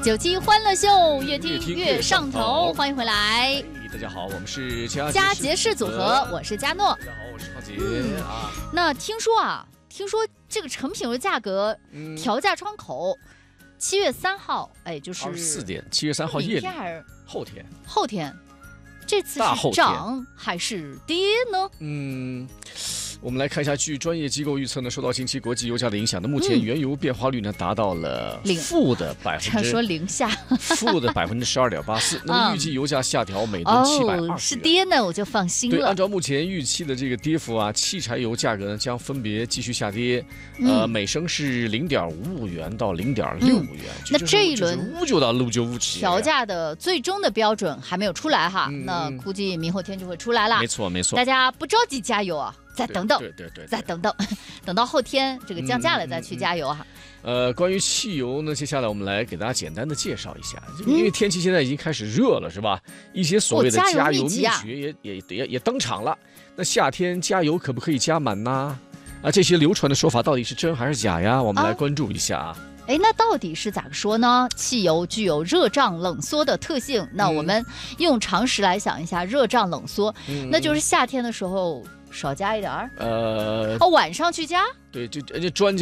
97欢乐秀，越听越上头。欢迎回来， 大家好，我们是佳杰士组合，我是佳诺。 大家好，我是胖杰啊。 那听说这个成品油价格调价窗口，7月3号，哎，就是 24点，7月3号夜里，后天， 这次是涨还是跌呢？ 我们来看一下，据专业机构预测呢，受到近期国际油价的影响呢，目前原油变化率呢达到了负的12.84%。那么预计油价下调每吨720元。 是跌呢，我就放心了。 对，按照目前预期的这个跌幅啊，汽柴油价格呢将分别继续下跌，每升是0.55元到0.65元。 那这一轮 59到695 调价的最终的标准还没有出来哈，那估计明后天就会出来了。 没错， 大家不着急加油啊。再等等， 对， 再等等，等到后天这个降价了再去加油哈。 关于汽油呢，接下来我们来给大家简单的介绍一下，因为天气现在已经开始热了，是吧？一些所谓的加油秘诀也登场了。那夏天加油可不可以加满呢？这些流传的说法到底是真还是假呀？我们来关注一下啊。 那到底是咋个说呢？汽油具有热胀冷缩的特性，那我们用常识来想一下，热胀冷缩，那就是夏天的时候少加一点儿，晚上去加。 对，这专家